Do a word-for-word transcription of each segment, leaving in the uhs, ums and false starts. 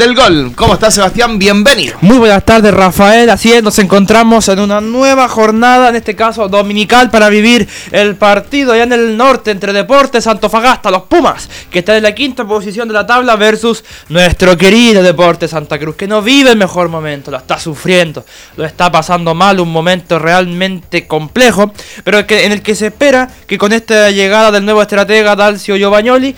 del gol. ¿Cómo está, Sebastián? Bienvenido. Muy buenas tardes, Rafael. Así es, nos encontramos en una nueva jornada, en este caso dominical, para vivir el partido allá en el norte entre Deportes Antofagasta, los Pumas, que está en la quinta posición de la tabla, versus nuestro querido Deportes Santa Cruz, que no vive el mejor momento, lo está sufriendo, lo está pasando mal, un momento realmente complejo, pero que, en el que se espera que con esta llegada del nuevo estratega Dalcio Giovagnoli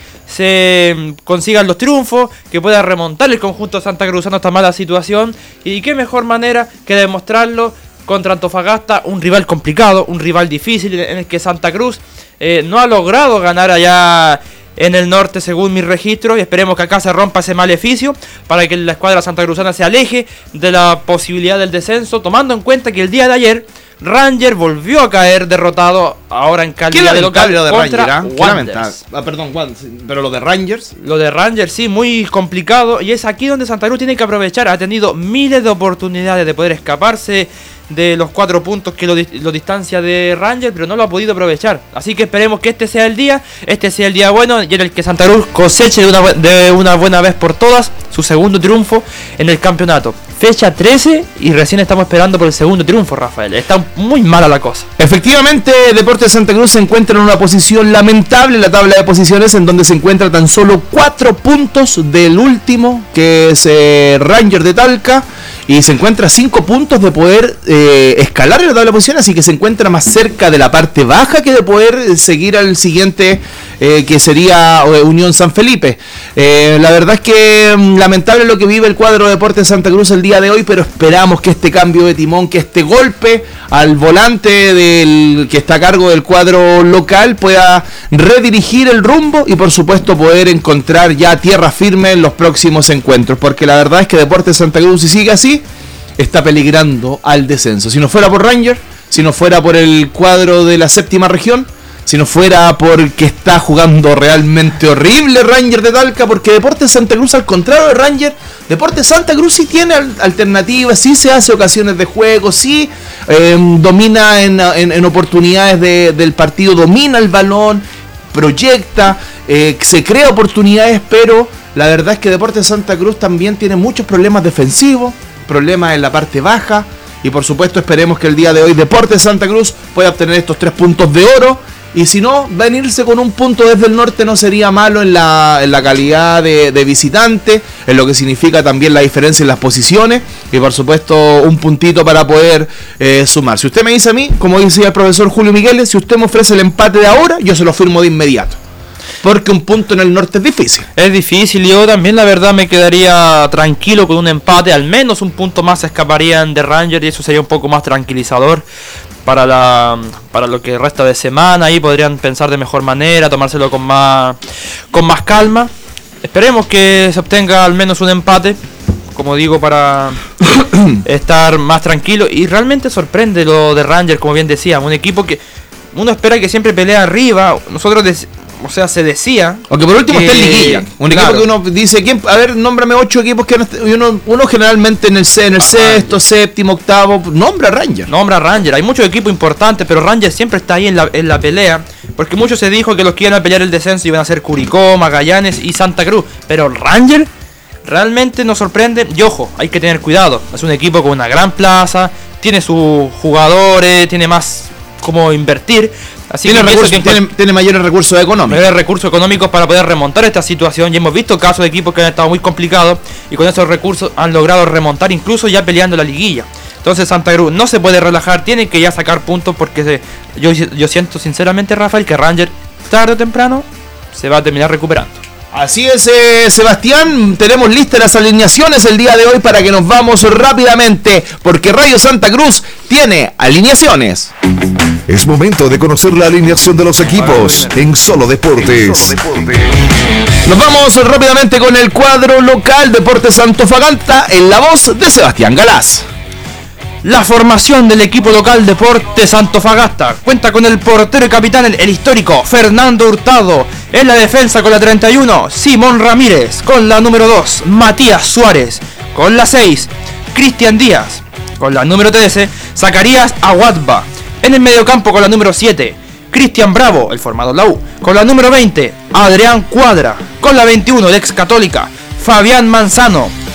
se consigan los triunfos, que pueda remontar el conjunto santacruzano esta mala situación, y qué mejor manera que demostrarlo contra Antofagasta, un rival complicado, un rival difícil, en el que Santa Cruz eh, no ha logrado ganar allá en el norte según mi registro, y esperemos que acá se rompa ese maleficio para que la escuadra santacruzana se aleje de la posibilidad del descenso, tomando en cuenta que el día de ayer Ranger volvió a caer derrotado, ahora en calidad de local, lo de contra Ranger, ¿eh? Wanderers. Ah, perdón, pero lo de Rangers. Lo de Rangers, sí, muy complicado. Y es aquí donde Santa Cruz tiene que aprovechar. Ha tenido miles de oportunidades de poder escaparse de los cuatro puntos que lo, lo distancia de Rangers, pero no lo ha podido aprovechar. Así que esperemos que este sea el día, este sea el día bueno, y en el que Santa Cruz coseche de una, de una buena vez por todas su segundo triunfo en el campeonato. Fecha trece y recién estamos esperando por el segundo triunfo, Rafael. Está muy mala la cosa. Efectivamente, Deportes Santa Cruz se encuentra en una posición lamentable en la tabla de posiciones, en donde se encuentra tan solo cuatro puntos del último, que es eh, Ranger de Talca, y se encuentra a cinco puntos de poder eh, escalar en la tabla de posiciones, así que se encuentra más cerca de la parte baja que de poder seguir al siguiente, eh, que sería eh, Unión San Felipe. Eh, la verdad es que mm, lamentable lo que vive el cuadro de Deportes Santa Cruz el día de hoy, pero esperamos que este cambio de timón, que este golpe al volante del que está a cargo del cuadro local pueda redirigir el rumbo y por supuesto poder encontrar ya tierra firme en los próximos encuentros, porque la verdad es que Deportes Santa Cruz, si sigue así, está peligrando al descenso. Si no fuera por Ranger, si no fuera por el cuadro de la séptima región, si no fuera porque está jugando realmente horrible Ranger de Talca, porque Deportes Santa Cruz, al contrario de Ranger, Deportes Santa Cruz sí tiene alternativas, sí se hace ocasiones de juego, sí eh, domina en, en, en oportunidades de, del partido, domina el balón, proyecta, eh, se crea oportunidades, pero la verdad es que Deportes Santa Cruz también tiene muchos problemas defensivos, problemas en la parte baja, y por supuesto esperemos que el día de hoy Deportes Santa Cruz pueda obtener estos tres puntos de oro. Y si no, venirse con un punto desde el norte no sería malo en la, en la calidad de, de visitante, en lo que significa también la diferencia en las posiciones, y por supuesto un puntito para poder eh, sumar. Si usted me dice a mí, como decía el profesor Julio Migueles, si usted me ofrece el empate de ahora, yo se lo firmo de inmediato, porque un punto en el norte es difícil. Es difícil, yo también la verdad me quedaría tranquilo con un empate, al menos un punto más se escaparían de Ranger y eso sería un poco más tranquilizador para la para lo que resta de semana. Ahí podrían pensar de mejor manera, tomárselo con más con más calma. Esperemos que se obtenga al menos un empate, como digo, para estar más tranquilo. Y realmente sorprende lo de Ranger, como bien decía, un equipo que uno espera que siempre pelea arriba. Nosotros des- O sea, se decía. Aunque por último que, está en liguilla. Un claro. equipo que uno dice, ¿quién? A ver, nómbrame ocho equipos que uno, uno generalmente en el, en el sexto, séptimo, octavo, nombra a Ranger. Nombra a Ranger. Hay muchos equipos importantes, pero Ranger siempre está ahí en la, en la pelea. Porque mucho se dijo que los que iban a pelear el descenso iban a ser Curicó, Magallanes y Santa Cruz. Pero Ranger realmente nos sorprende. Y ojo, hay que tener cuidado. Es un equipo con una gran plaza, tiene sus jugadores, tiene más como invertir. Así tiene, que recursos, que tiene, tiene mayores recursos económicos. Mayores recursos económicos para poder remontar esta situación. Y hemos visto casos de equipos que han estado muy complicados y con esos recursos han logrado remontar, incluso ya peleando la liguilla. Entonces Santa Cruz no se puede relajar, tiene que ya sacar puntos, porque se, yo, yo siento sinceramente, Rafael, que Ranger tarde o temprano se va a terminar recuperando. Así es, eh, Sebastián, tenemos listas las alineaciones el día de hoy para que nos vamos rápidamente, porque Radio Santa Cruz tiene alineaciones. Es momento de conocer la alineación de los equipos en Solo Deportes. Nos vamos rápidamente con el cuadro local Deportes Antofagasta en la voz de Sebastián Galás. La formación del equipo local Deportes Antofagasta cuenta con el portero y capitán, el, el histórico Fernando Hurtado. En la defensa con la treinta y uno, Simón Ramírez. Con la número dos, Matías Suárez. Con la seis, Cristian Díaz. Con la número trece, Zacarías Aguadba. En el mediocampo con la número siete, Cristian Bravo, el formado en la U. Con la número veinte, Adrián Cuadra. Con la veintiuno, el ex Católica, Fabián Manzano.